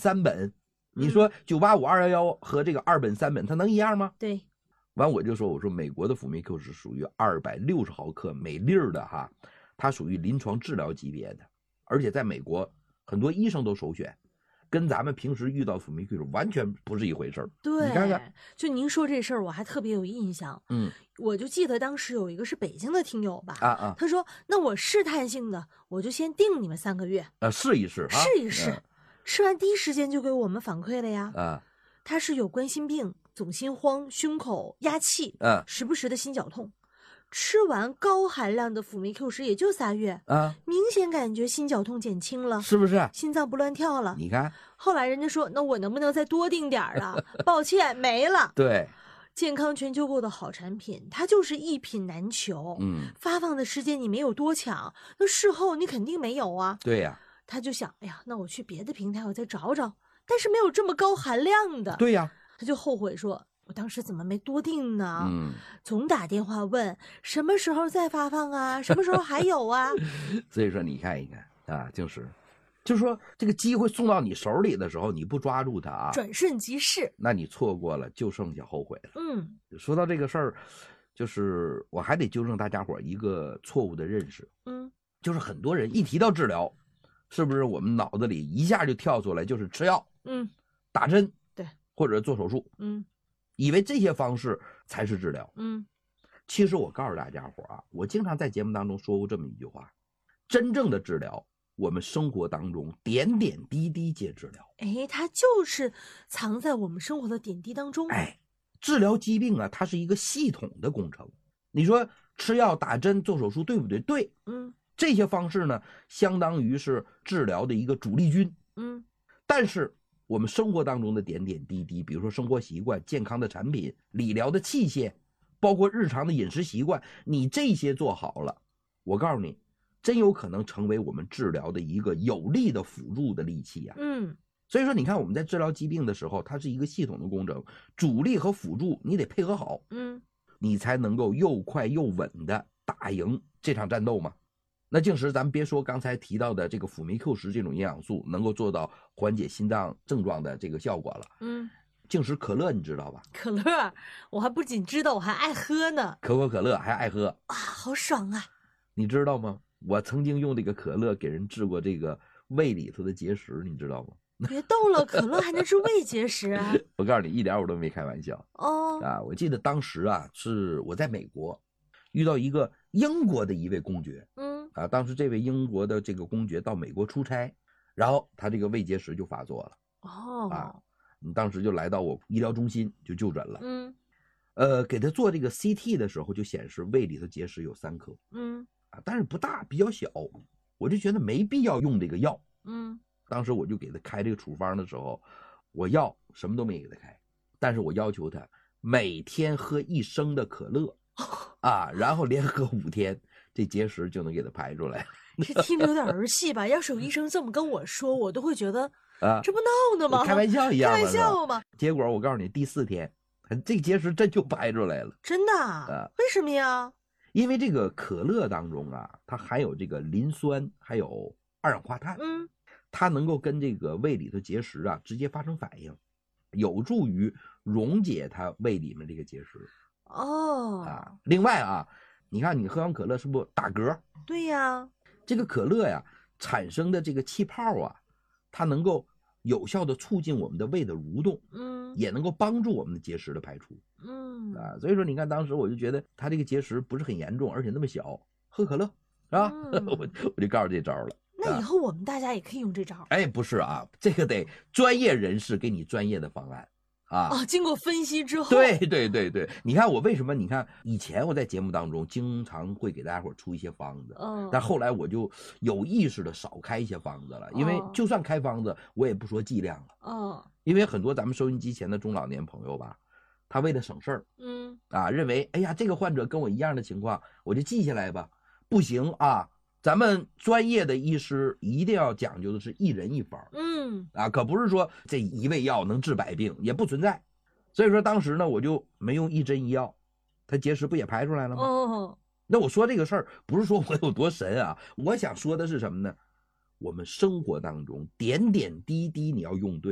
三本，你说985、211和这个2本3本，它能一样吗？ 对。 完我就说，我说美国的辅酶 Q 是属于260毫克每粒的哈，它属于临床治疗级别的，而且在美国很多医生都首选，跟咱们平时遇到辅酶 Q 完全不是一回事儿。 对， 你看看， 就您说这事儿，我还特别有印象。我就记得当时有一个是北京的听友吧，他说：“那我试探性的，我就先定你们3个月， 试一试， 试一试。吃完第一时间就给我们反馈了呀。他是有冠心病、总心慌、胸口压气，时不时的心绞痛。吃完高含量的辅酶 Q10也就3月，明显感觉心绞痛减轻了， 是不是？ 心脏不乱跳了。 你看， 后来人家说，那我能不能再多定点啊？抱歉，没了。 对。 健康全球购的好产品，它就是一品难求。发放的时间你没有多抢，那事后你肯定没有啊。 对呀。 他就想，哎呀，那我去别的平台我再找找，但是没有这么高含量的。 对呀。 他就后悔说，我当时怎么没多订呢？总打电话问什么时候再发放啊，什么时候还有啊。 所以说你看一看啊，就是说这个机会送到你手里的时候，你不抓住它啊， 转瞬即逝， 那你错过了就剩下后悔了。说到这个事儿，就是我还得纠正大家伙一个错误的认识。就是很多人一提到治疗，是不是我们脑子里一下就跳出来就是吃药，打针， 对， 或者做手术，以为这些方式才是治疗。其实我告诉大家伙啊，我经常在节目当中说过这么一句话：真正的治疗，我们生活当中点点滴滴皆治疗。 它就是藏在我们生活的点滴当中。 治疗疾病啊，它是一个系统的工程。你说吃药、打针、做手术，对不对？对。这些方式呢，相当于是治疗的一个主力军。但是我们生活当中的点点滴滴，比如说生活习惯、健康的产品、理疗的器械，包括日常的饮食习惯，你这些做好了，我告诉你，真有可能成为我们治疗的一个有力的辅助的利器啊。所以说你看我们在治疗疾病的时候，它是一个系统的工程，主力和辅助你得配合好，你才能够又快又稳的打赢这场战斗嘛。那静时咱们别说刚才提到的这个辅酶 Q10这种营养素能够做到缓解心脏症状的这个效果了。静时可乐你知道吧？ 可乐我还不仅知道，我还爱喝呢。 可口可乐还爱喝啊，好爽啊！ 你知道吗？我曾经用这个可乐给人治过这个胃里头的结石，你知道吗？ 别逗了，可乐还能治胃结石啊？ 我告诉你，一点我都没开玩笑。我记得当时啊，是我在美国遇到一个英国的一位公爵。当时这位英国的这个公爵到美国出差，然后他这个胃结石就发作了。当时就来到我医疗中心就就诊了。给他做这个 CT 的时候就显示胃里头结石有3颗。但是不大，比较小，我就觉得没必要用这个药。当时我就给他开这个处方的时候，我药什么都没给他开，但是我要求他每天喝1升的可乐然后连喝5天，这结石就能给他排出来。 这听着有点儿戏吧？要是有医生这么跟我说，我都会觉得这不闹呢吗？ 开玩笑一样， 开玩笑吗？ 结果我告诉你，第4天，这结石真就排出来了。 真的？为什么呀？ 因为这个可乐当中啊，它含有这个磷酸，还有二氧化碳。它能够跟这个胃里头结石啊直接发生反应，有助于溶解它胃里面这个结石。另外啊，你看你喝完可乐是不是打嗝？ 对呀。 这个可乐呀产生的这个气泡啊，它能够有效的促进我们的胃的蠕动，也能够帮助我们的结石的排出。所以说你看当时我就觉得它这个结石不是很严重，而且那么小，喝可乐是吧？我就告诉这招了。 那以后我们大家也可以用这招。 不是啊，这个得专业人士给你专业的方案经过分析之后。 对，你看我为什么？你看以前我在节目当中经常会给大家伙出一些方子，但后来我就有意识的少开一些方子了，因为就算开方子，我也不说剂量了。因为很多咱们收音机前的中老年朋友吧，他为了省事儿，认为哎呀这个患者跟我一样的情况，我就记下来吧，不行啊。咱们专业的医师一定要讲究的是一人一方，可不是说这一味药能治百病，也不存在。所以说当时呢，我就没用1针1药，它结石不也排出来了吗？那我说这个事儿不是说我有多神啊，我想说的是什么呢？我们生活当中点点滴滴你要用对。